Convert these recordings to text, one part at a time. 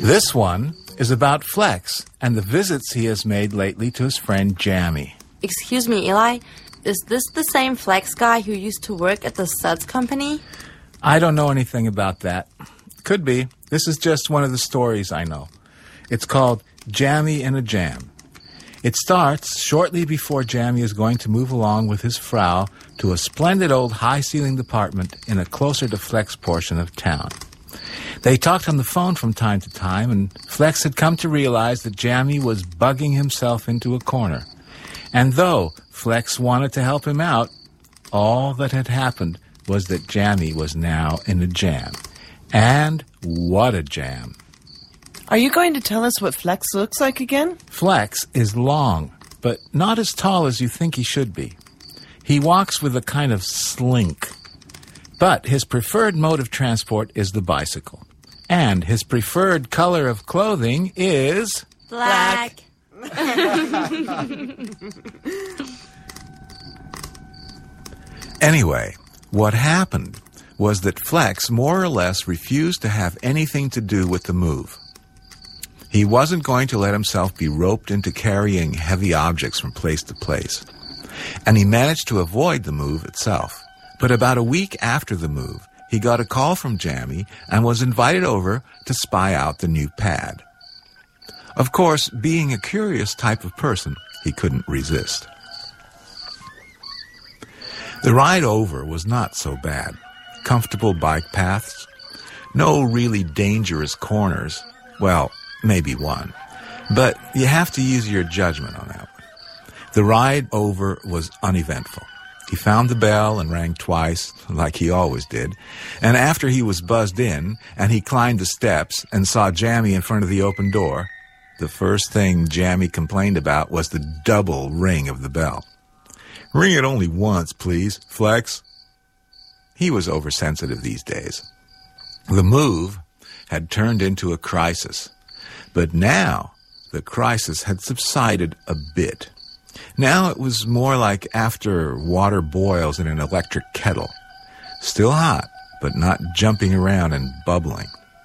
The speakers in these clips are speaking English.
This one is about Flex and the visits he has made lately to his friend Jammy. Excuse me, Eli. Is this the same Flex guy who used to work at the Suds Company? I don't know anything about that. Could be. This is just one of the stories I know. It's called Jammy in a Jam. It starts shortly before Jammy is going to move along with his Frau to a splendid old high-ceilinged apartment in a closer to Flex portion of town. They talked on the phone from time to time, and Flex had come to realize that Jammy was bugging himself into a corner. And though Flex wanted to help him out, all that had happened was that Jammy was now in a jam. And what a jam. Are you going to tell us what Flex looks like again? Flex is long, but not as tall as you think he should be. He walks with a kind of slink. But his preferred mode of transport is the bicycle. And his preferred color of clothing is... Black. Anyway, what happened was that Flex more or less refused to have anything to do with the move. He wasn't going to let himself be roped into carrying heavy objects from place to place. And he managed to avoid the move itself. But about a week after the move, he got a call from Jammy and was invited over to spy out the new pad. Of course, being a curious type of person, he couldn't resist. The ride over was not so bad. Comfortable bike paths, no really dangerous corners. Well, maybe one. But you have to use your judgment on that one. The ride over was uneventful. He found the bell and rang twice, like he always did. And after he was buzzed in, and he climbed the steps and saw Jammy in front of the open door, the first thing Jammy complained about was the double ring of the bell. "Ring it only once, please, Flex." He was oversensitive these days. The move had turned into a crisis. But now the crisis had subsided a bit. Now it was more like after water boils in an electric kettle. Still hot, but not jumping around and bubbling.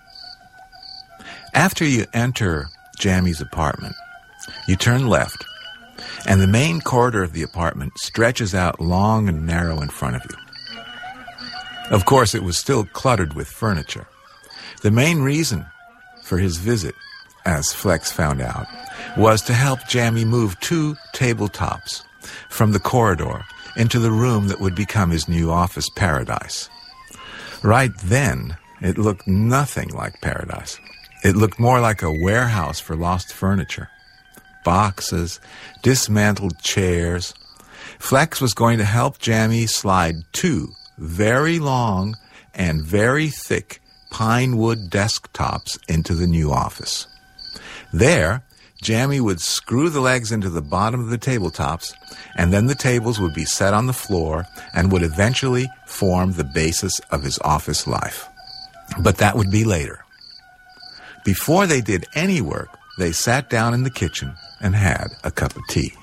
After you enter Jammy's apartment, you turn left, and the main corridor of the apartment stretches out long and narrow in front of you. Of course, it was still cluttered with furniture. The main reason for his visit, as Flex found out, was to help Jammy move 2 tabletops from the corridor into the room that would become his new office paradise. Right then, it looked nothing like paradise. It looked more like a warehouse for lost furniture. Boxes, dismantled chairs. Flex was going to help Jammy slide 2 very long and very thick pine wood desktops into the new office. There, Jammy would screw the legs into the bottom of the tabletops, and then the tables would be set on the floor and would eventually form the basis of his office life. But that would be later. Before they did any work, they sat down in the kitchen and had a cup of tea.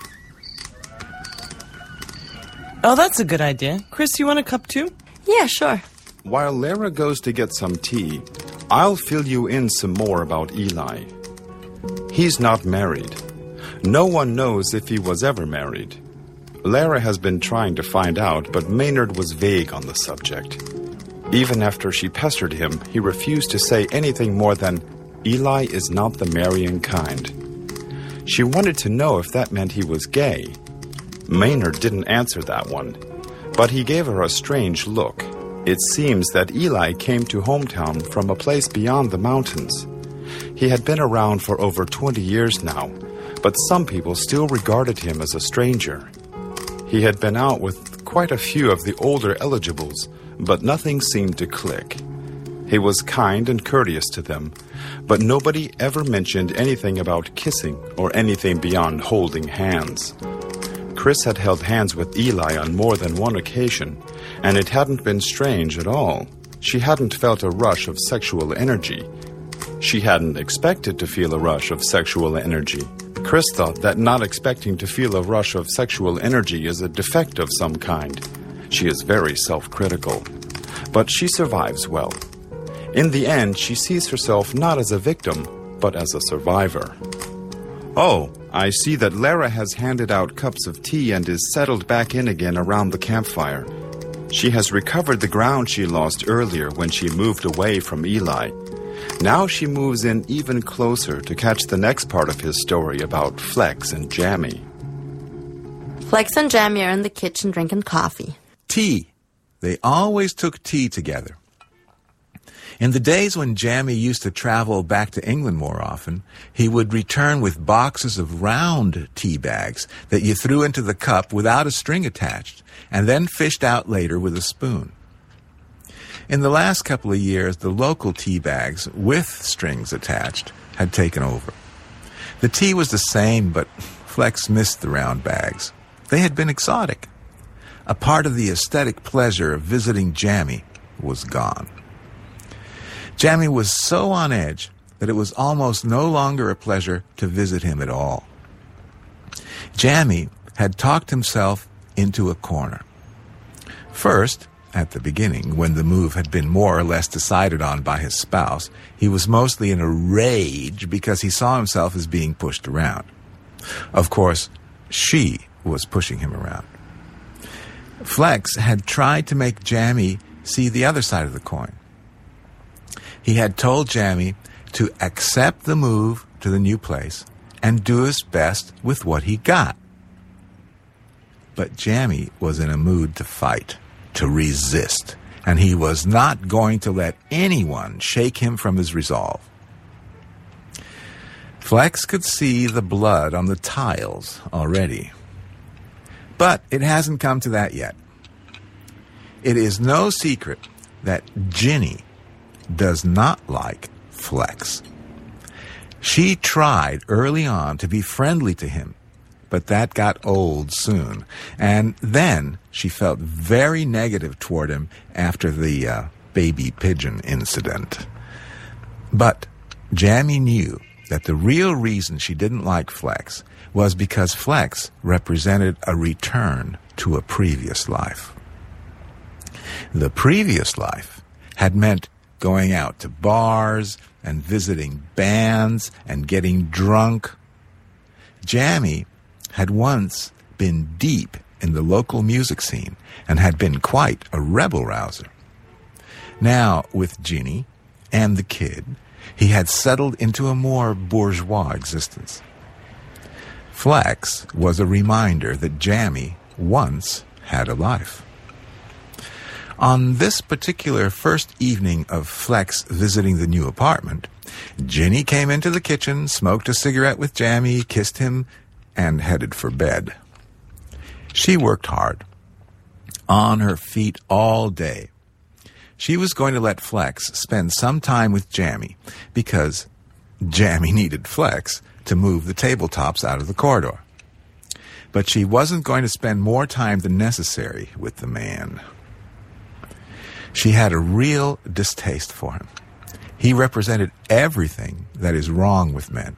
Oh, that's a good idea. Chris, you want a cup too? Yeah, sure. While Lara goes to get some tea, I'll fill you in some more about Eli. He's not married. No one knows if he was ever married. Lara has been trying to find out, but Maynard was vague on the subject. Even after she pestered him, he refused to say anything more than, "Eli is not the marrying kind." She wanted to know if that meant he was gay. Maynard didn't answer that one, but he gave her a strange look. It seems that Eli came to hometown from a place beyond the mountains. He had been around for over 20 years now, but some people still regarded him as a stranger. He had been out with quite a few of the older eligibles, but nothing seemed to click. He was kind and courteous to them, but nobody ever mentioned anything about kissing or anything beyond holding hands. Chris had held hands with Eli on more than one occasion, and it hadn't been strange at all. She hadn't felt a rush of sexual energy. She hadn't expected to feel a rush of sexual energy. Chris thought that not expecting to feel a rush of sexual energy is a defect of some kind. She is very self-critical. But she survives well. In the end, she sees herself not as a victim, but as a survivor. Oh, I see that Lara has handed out cups of tea and is settled back in again around the campfire. She has recovered the ground she lost earlier when she moved away from Eli. Now she moves in even closer to catch the next part of his story about Flex and Jammy. Flex and Jammy are in the kitchen drinking coffee. Tea. They always took tea together. In the days when Jammy used to travel back to England more often, he would return with boxes of round tea bags that you threw into the cup without a string attached, and then fished out later with a spoon. In the last couple of years, the local tea bags with strings attached had taken over. The tea was the same, but Flex missed the round bags. They had been exotic. A part of the aesthetic pleasure of visiting Jammy was gone. Jammy was so on edge that it was almost no longer a pleasure to visit him at all. Jammy had talked himself into a corner. First, at the beginning, when the move had been more or less decided on by his spouse, he was mostly in a rage because he saw himself as being pushed around. Of course, she was pushing him around. Flex had tried to make Jammy see the other side of the coin. He had told Jammy to accept the move to the new place and do his best with what he got. But Jammy was in a mood to fight, to resist, and he was not going to let anyone shake him from his resolve. Flex could see the blood on the tiles already. But it hasn't come to that yet. It is no secret that Ginny does not like Flex. She tried early on to be friendly to him, but that got old soon. And then she felt very negative toward him after the baby pigeon incident. But Jammy knew that the real reason she didn't like Flex was because Flex represented a return to a previous life. The previous life had meant going out to bars and visiting bands and getting drunk. Jammy had once been deep in the local music scene and had been quite a rebel-rouser. Now, with Ginny and the kid, he had settled into a more bourgeois existence. Flex was a reminder that Jammy once had a life. On this particular first evening of Flex visiting the new apartment, Ginny came into the kitchen, smoked a cigarette with Jammy, kissed him, and headed for bed. She worked hard, on her feet all day. She was going to let Flex spend some time with Jammy because Jammy needed Flex to move the tabletops out of the corridor. But she wasn't going to spend more time than necessary with the man. She had a real distaste for him. He represented everything that is wrong with men.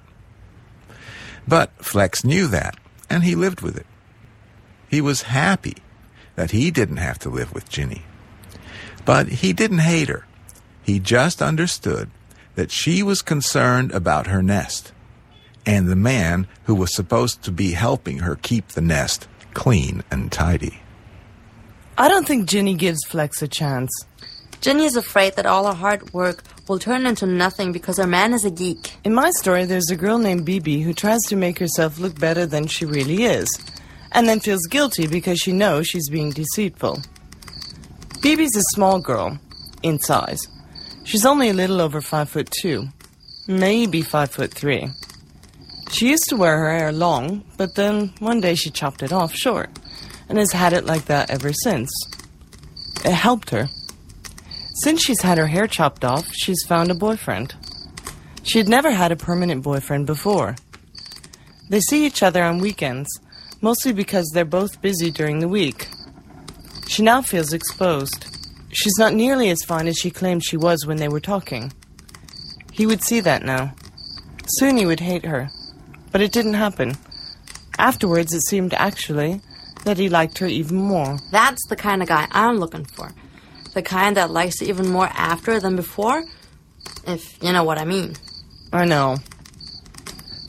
But Flex knew that, and he lived with it. He was happy that he didn't have to live with Ginny. But he didn't hate her. He just understood that she was concerned about her nest and the man who was supposed to be helping her keep the nest clean and tidy. I don't think Ginny gives Flex a chance. Ginny is afraid that all her hard work will turn into nothing because her man is a geek. In my story, there's a girl named Bibi who tries to make herself look better than she really is, and then feels guilty because she knows she's being deceitful. Bibi's a small girl, in size. She's only a little over 5'2", maybe 5'3". She used to wear her hair long, but then one day she chopped it off short, and has had it like that ever since. It helped her. Since she's had her hair chopped off, she's found a boyfriend. She had never had a permanent boyfriend before. They see each other on weekends, mostly because they're both busy during the week. She now feels exposed. She's not nearly as fine as she claimed she was when they were talking. He would see that now. Soon he would hate her. But it didn't happen. Afterwards, it seemed actually that he liked her even more. That's the kind of guy I'm looking for. The kind that likes you even more after than before, if you know what I mean. I know.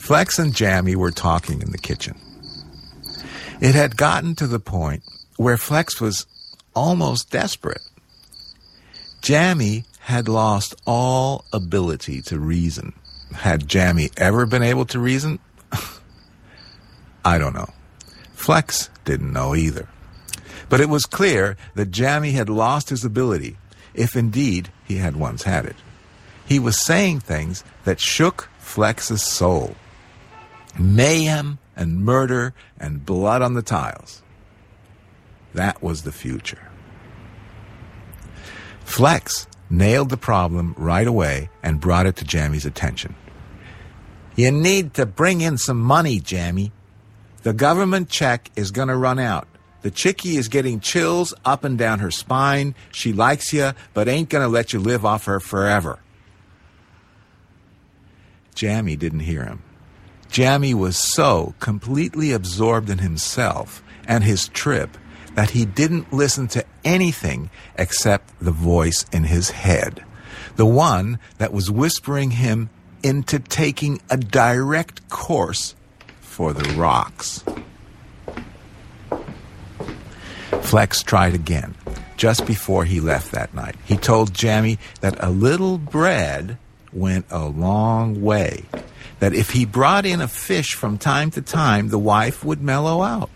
Flex and Jammy were talking in the kitchen. It had gotten to the point where Flex was almost desperate. Jammy had lost all ability to reason. Had Jammy ever been able to reason? I don't know. Flex didn't know either. But it was clear that Jammy had lost his ability, if indeed he had once had it. He was saying things that shook Flex's soul. Mayhem and murder and blood on the tiles. That was the future. Flex nailed the problem right away and brought it to Jammy's attention. You need to bring in some money, Jammy. The government check is going to run out. The chickie is getting chills up and down her spine. She likes you, but ain't going to let you live off her forever. Jammy didn't hear him. Jammy was so completely absorbed in himself and his trip that he didn't listen to anything except the voice in his head, the one that was whispering him into taking a direct course for the rocks. Flex tried again, just before he left that night. He told Jammy that a little bread went a long way, that if he brought in a fish from time to time, the wife would mellow out.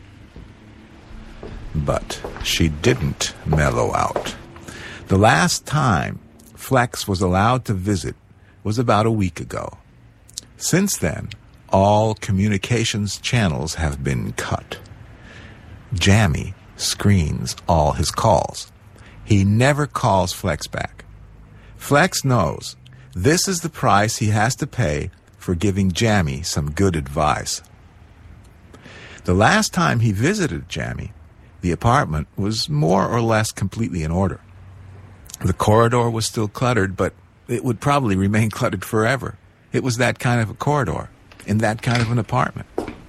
But she didn't mellow out. The last time Flex was allowed to visit was about a week ago. Since then, all communications channels have been cut. Jammy screens all his calls. He never calls Flex back. Flex knows this is the price he has to pay for giving Jammy some good advice. The last time he visited Jammy, the apartment was more or less completely in order. The corridor was still cluttered, but it would probably remain cluttered forever. It was that kind of a corridor, in that kind of an apartment.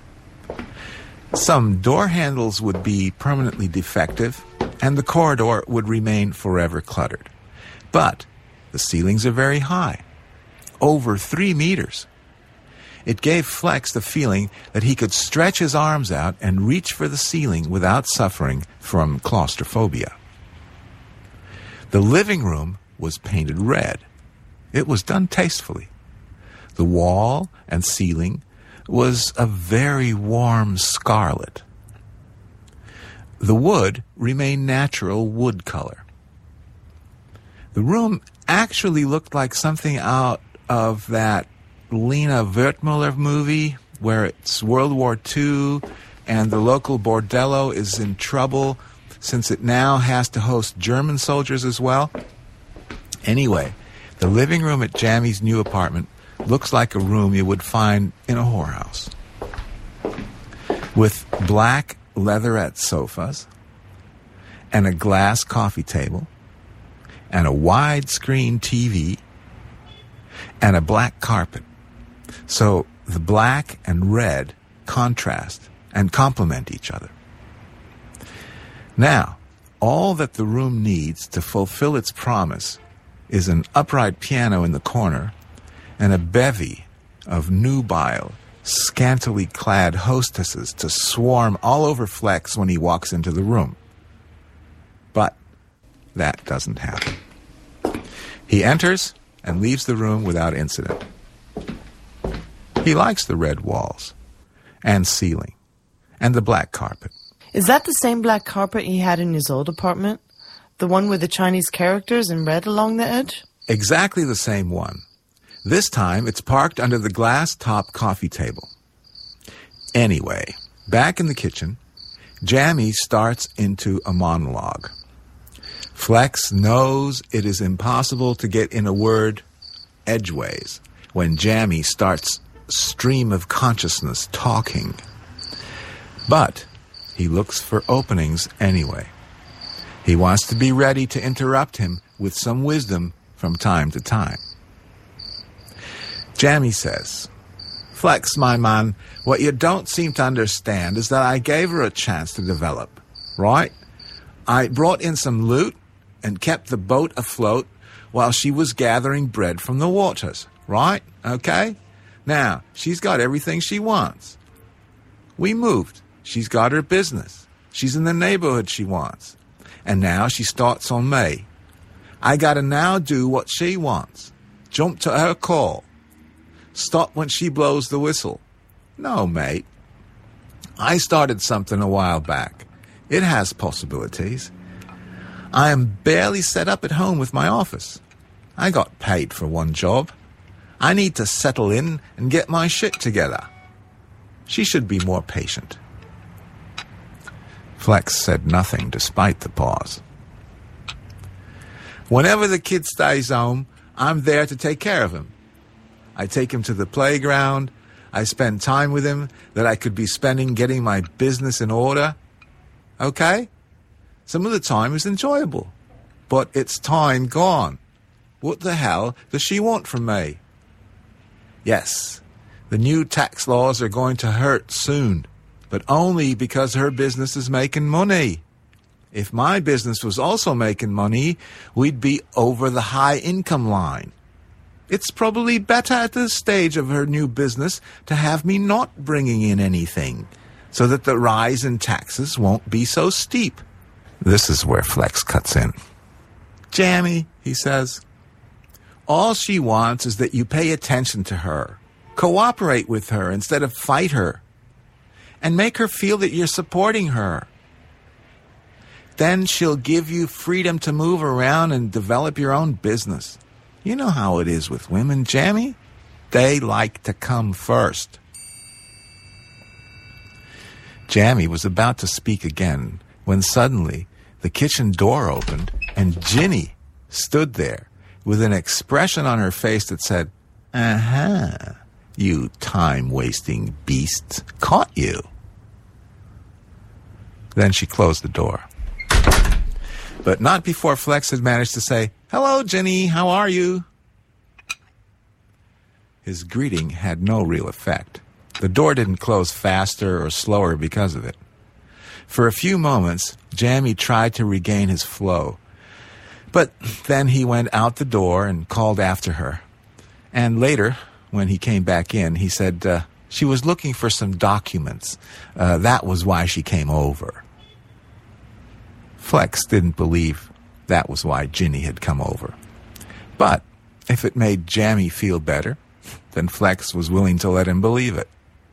Some door handles would be permanently defective, and the corridor would remain forever cluttered. But the ceilings are very high, over 3 meters. It gave Flex the feeling that he could stretch his arms out and reach for the ceiling without suffering from claustrophobia. The living room was painted red. It was done tastefully. The wall and ceiling was a very warm scarlet. The wood remained natural wood color. The room actually looked like something out of that Lena Wertmuller movie where it's World War II and the local bordello is in trouble since it now has to host German soldiers as well. Anyway, the living room at Jammy's new apartment looks like a room you would find in a whorehouse. With black leatherette sofas and a glass coffee table and a widescreen TV and a black carpet. So the black and red contrast and complement each other. Now, all that the room needs to fulfill its promise is an upright piano in the corner and a bevy of nubile, scantily clad hostesses to swarm all over Flex when he walks into the room. But that doesn't happen. He enters and leaves the room without incident. He likes the red walls and ceiling and the black carpet. Is that the same black carpet he had in his old apartment? The one with the Chinese characters in red along the edge? Exactly the same one. This time, it's parked under the glass-top coffee table. Anyway, back in the kitchen, Jammy starts into a monologue. Flex knows it is impossible to get in a word edgeways when Jammy starts stream of consciousness talking. But he looks for openings anyway. He wants to be ready to interrupt him with some wisdom from time to time. Jammy says, Flex, my man, what you don't seem to understand is that I gave her a chance to develop, right? I brought in some loot and kept the boat afloat while she was gathering bread from the waters, right? Okay? Now, she's got everything she wants. We moved. She's got her business. She's in the neighborhood she wants. And now she starts on May. I gotta now do what she wants. Jump to her call. Stop when she blows the whistle. No, mate. I started something a while back. It has possibilities. I am barely set up at home with my office. I got paid for one job. I need to settle in and get my shit together. She should be more patient. Flex said nothing despite the pause. Whenever the kid stays home, I'm there to take care of him. I take him to the playground. I spend time with him that I could be spending getting my business in order. Okay? Some of the time is enjoyable, but it's time gone. What the hell does she want from me? Yes, the new tax laws are going to hurt soon, but only because her business is making money. If my business was also making money, we'd be over the high income line. It's probably better at this stage of her new business to have me not bringing in anything, so that the rise in taxes won't be so steep. This is where Flex cuts in. Jammy, he says, all she wants is that you pay attention to her, cooperate with her instead of fight her, and make her feel that you're supporting her. Then she'll give you freedom to move around and develop your own business. You know how it is with women, Jammy. They like to come first. Jammy was about to speak again when suddenly the kitchen door opened and Ginny stood there with an expression on her face that said, "Uh-huh, you time-wasting beasts, caught you." Then she closed the door. But not before Flex had managed to say, "Hello, Ginny, how are you?" His greeting had no real effect. The door didn't close faster or slower because of it. For a few moments, Jammy tried to regain his flow. But then he went out the door and called after her. And later, when he came back in, he said she was looking for some documents. That was why she came over. Flex didn't believe that was why Ginny had come over. But if it made Jammy feel better, then Flex was willing to let him believe it.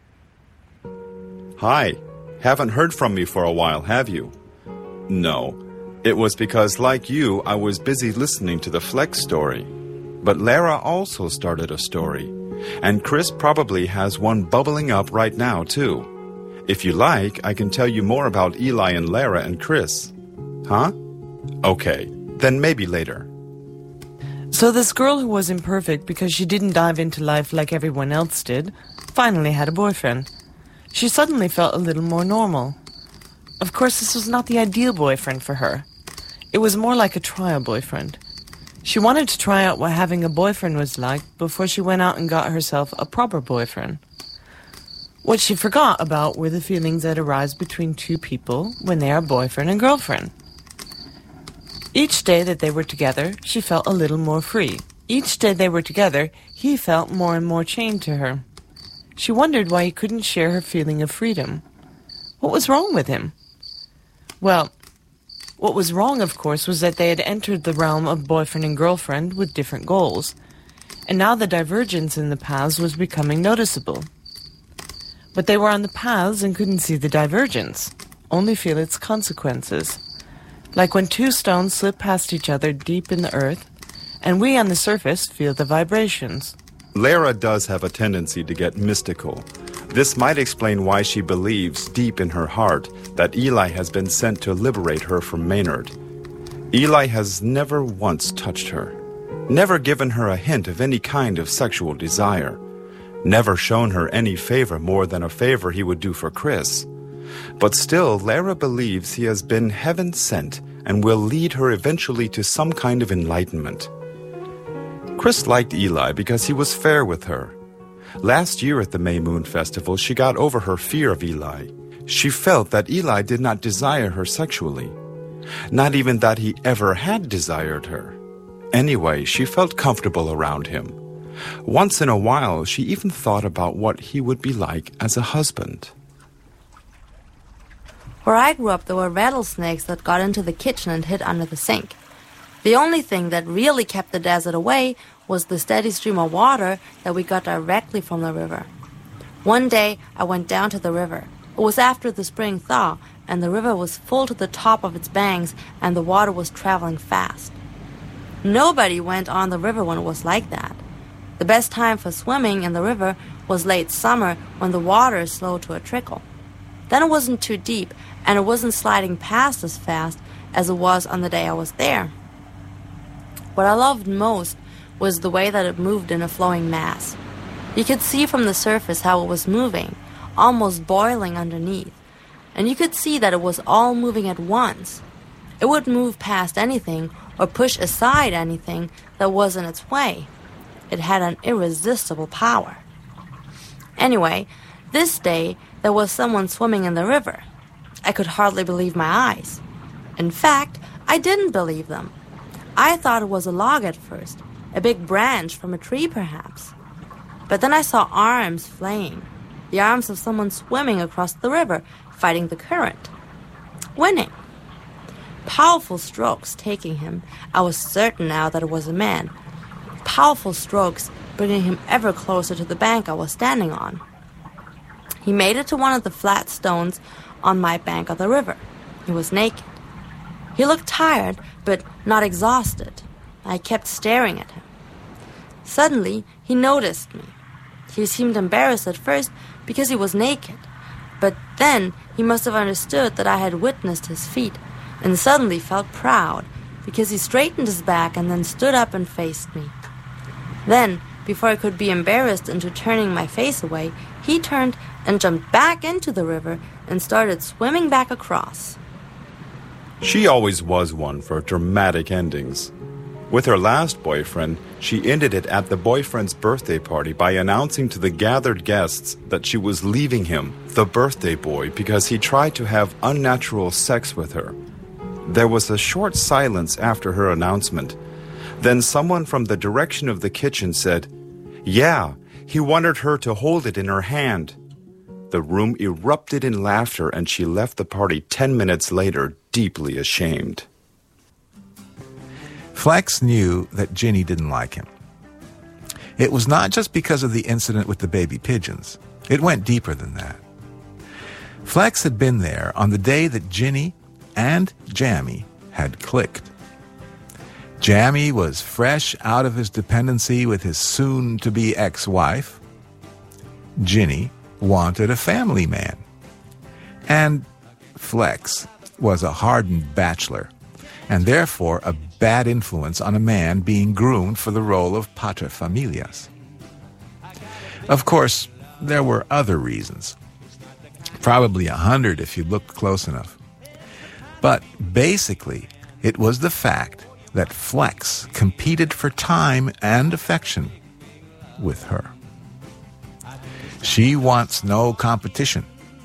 Hi. Haven't heard from me for a while, have you? No. It was because, like you, I was busy listening to the Flex story. But Lara also started a story. And Chris probably has one bubbling up right now, too. If you like, I can tell you more about Eli and Lara and Chris. Huh? Okay, then maybe later. So this girl who was imperfect because she didn't dive into life like everyone else did, finally had a boyfriend. She suddenly felt a little more normal. Of course, this was not the ideal boyfriend for her. It was more like a trial boyfriend. She wanted to try out what having a boyfriend was like before she went out and got herself a proper boyfriend. What she forgot about were the feelings that arise between two people when they are boyfriend and girlfriend. Each day that they were together, she felt a little more free. Each day they were together, he felt more and more chained to her. She wondered why he couldn't share her feeling of freedom. What was wrong with him? Well, what was wrong, of course, was that they had entered the realm of boyfriend and girlfriend with different goals, and now the divergence in the paths was becoming noticeable. But they were on the paths and couldn't see the divergence, only feel its consequences. Like when two stones slip past each other deep in the earth, and we on the surface feel the vibrations. Lara does have a tendency to get mystical. This might explain why she believes deep in her heart that Eli has been sent to liberate her from Maynard. Eli has never once touched her, never given her a hint of any kind of sexual desire, never shown her any favor more than a favor he would do for Chris. But still, Lara believes he has been heaven-sent and will lead her eventually to some kind of enlightenment. Chris liked Eli because he was fair with her. Last year at the May Moon Festival, she got over her fear of Eli. She felt that Eli did not desire her sexually. Not even that he ever had desired her. Anyway, she felt comfortable around him. Once in a while, she even thought about what he would be like as a husband. Where I grew up, there were rattlesnakes that got into the kitchen and hid under the sink. The only thing that really kept the desert away was the steady stream of water that we got directly from the river. One day, I went down to the river. It was after the spring thaw, and the river was full to the top of its banks, and the water was traveling fast. Nobody went on the river when it was like that. The best time for swimming in the river was late summer when the water slowed to a trickle. Then it wasn't too deep, and it wasn't sliding past as fast as it was on the day I was there. What I loved most was the way that it moved in a flowing mass. You could see from the surface how it was moving, almost boiling underneath, and you could see that it was all moving at once. It would move past anything or push aside anything that was in its way. It had an irresistible power. Anyway, this day there was someone swimming in the river. I could hardly believe my eyes. In fact, I didn't believe them. I thought it was a log at first, a big branch from a tree perhaps. But then I saw arms flaying, the arms of someone swimming across the river, fighting the current. Winning. Powerful strokes taking him. I was certain now that it was a man. Powerful strokes bringing him ever closer to the bank I was standing on. He made it to one of the flat stones on my bank of the river. He was naked. He looked tired, but not exhausted. I kept staring at him. Suddenly, he noticed me. He seemed embarrassed at first because he was naked, but then he must have understood that I had witnessed his feat, and suddenly felt proud because he straightened his back and then stood up and faced me. Then, before I could be embarrassed into turning my face away, he turned and jumped back into the river and started swimming back across. She always was one for dramatic endings. With her last boyfriend, she ended it at the boyfriend's birthday party by announcing to the gathered guests that she was leaving him, the birthday boy, because he tried to have unnatural sex with her. There was a short silence after her announcement. Then someone from the direction of the kitchen said, "Yeah, he wanted her to hold it in her hand." The room erupted in laughter, and she left the party 10 minutes later, deeply ashamed. Flex knew that Ginny didn't like him. It was not just because of the incident with the baby pigeons. It went deeper than that. Flex had been there on the day that Ginny and Jammy had clicked. Jammy was fresh out of his dependency with his soon-to-be ex-wife. Ginny wanted a family man. And Flex was a hardened bachelor, and therefore a bad influence on a man being groomed for the role of paterfamilias. Of course, there were other reasons. Probably 100 if you looked close enough. But basically, it was the fact that Flex competed for time and affection with her. She wants no competition.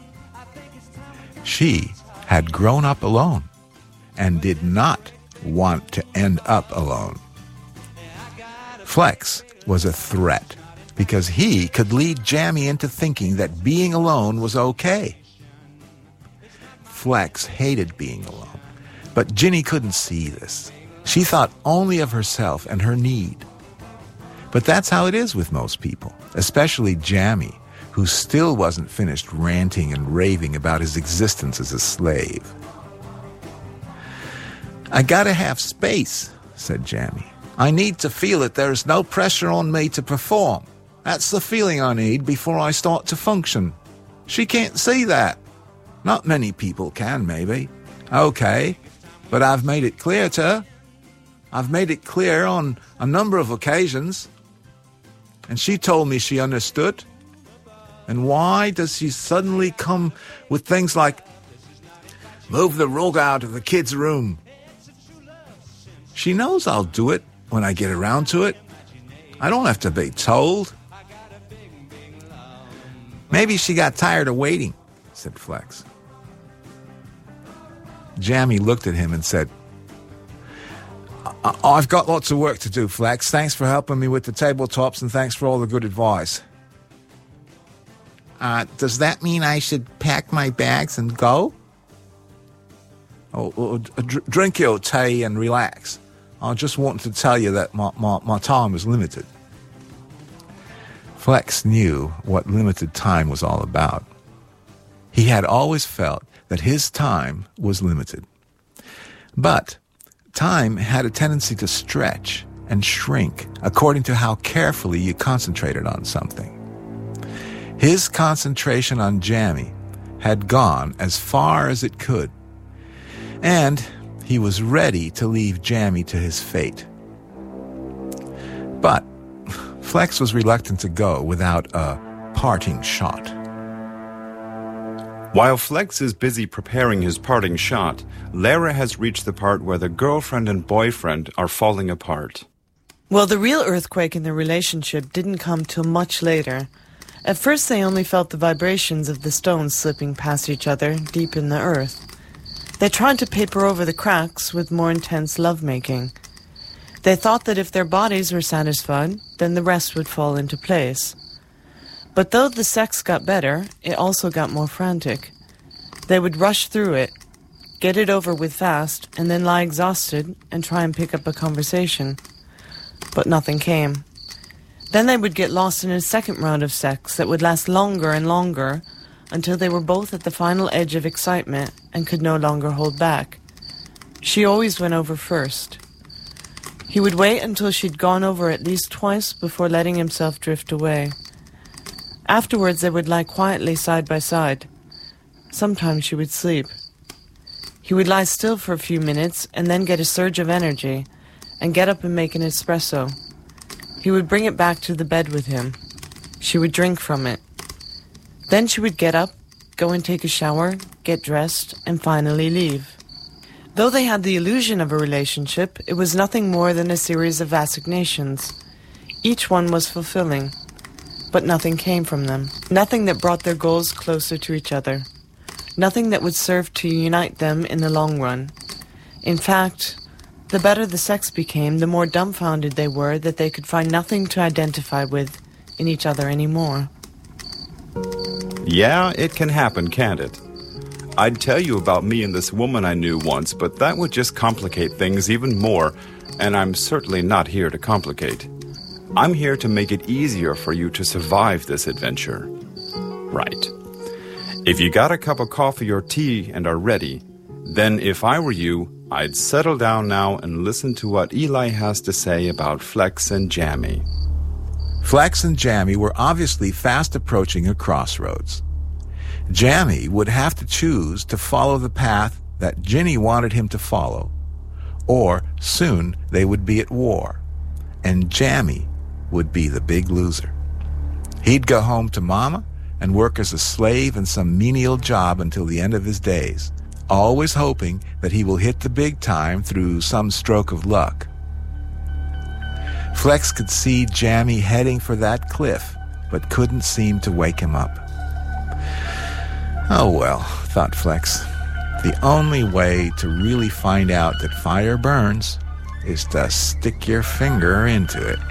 She had grown up alone and did not want to end up alone. Flex was a threat because he could lead Jammy into thinking that being alone was okay. Flex hated being alone, but Ginny couldn't see this. She thought only of herself and her need. But that's how it is with most people, especially Jammy, who still wasn't finished ranting and raving about his existence as a slave. "I gotta have space," said Jammy. "I need to feel that there's no pressure on me to perform. That's the feeling I need before I start to function. She can't see that. Not many people can, maybe. Okay, but I've made it clear to her. I've made it clear on a number of occasions. And she told me she understood. And why does she suddenly come with things like, 'Move the rug out of the kids' room'? She knows I'll do it when I get around to it. I don't have to be told." "Maybe she got tired of waiting," said Flex. Jammy looked at him and said, I've got lots of work to do, Flex. Thanks for helping me with the tabletops, and thanks for all the good advice. Does that mean I should pack my bags and go? Drink your tea and relax. I just wanted to tell you that my time is limited. Flex knew what limited time was all about. He had always felt that his time was limited. But time had a tendency to stretch and shrink according to how carefully you concentrated on something. His concentration on Jammy had gone as far as it could, and he was ready to leave Jammy to his fate. But Flex was reluctant to go without a parting shot. While Flex is busy preparing his parting shot, Lara has reached the part where the girlfriend and boyfriend are falling apart. Well, the real earthquake in their relationship didn't come till much later. At first they only felt the vibrations of the stones slipping past each other deep in the earth. They tried to paper over the cracks with more intense lovemaking. They thought that if their bodies were satisfied, then the rest would fall into place. But though the sex got better, it also got more frantic. They would rush through it, get it over with fast, and then lie exhausted and try and pick up a conversation. But nothing came. Then they would get lost in a second round of sex that would last longer and longer until they were both at the final edge of excitement and could no longer hold back. She always went over first. He would wait until she'd gone over at least twice before letting himself drift away. Afterwards, they would lie quietly side by side. Sometimes she would sleep. He would lie still for a few minutes and then get a surge of energy and get up and make an espresso. He would bring it back to the bed with him. She would drink from it. Then she would get up, go and take a shower, get dressed, and finally leave. Though they had the illusion of a relationship, it was nothing more than a series of assignations. Each one was fulfilling, but nothing came from them. Nothing that brought their goals closer to each other. Nothing that would serve to unite them in the long run. In fact, the better the sex became, the more dumbfounded they were that they could find nothing to identify with in each other anymore. Yeah, it can happen, can't it? I'd tell you about me and this woman I knew once, but that would just complicate things even more, and I'm certainly not here to complicate. I'm here to make it easier for you to survive this adventure. Right. If you got a cup of coffee or tea and are ready, then if I were you, I'd settle down now and listen to what Eli has to say about Flex and Jammy. Flex and Jammy were obviously fast approaching a crossroads. Jammy would have to choose to follow the path that Ginny wanted him to follow, or soon they would be at war, and Jammy would be the big loser. He'd go home to Mama and work as a slave in some menial job until the end of his days, always hoping that he will hit the big time through some stroke of luck. Flex could see Jammy heading for that cliff, but couldn't seem to wake him up. Oh well, thought Flex. The only way to really find out that fire burns is to stick your finger into it.